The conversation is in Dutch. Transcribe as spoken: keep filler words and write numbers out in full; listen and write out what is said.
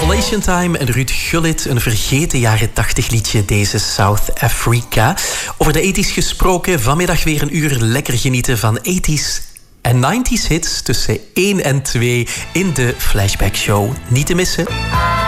Isolation Time en Ruud Gullit, een vergeten jaren tachtig liedje, deze South Africa. Over de eighties gesproken, vanmiddag weer een uur lekker genieten van eighties en nineties hits tussen één en twee in de Flashback Show. Niet te missen.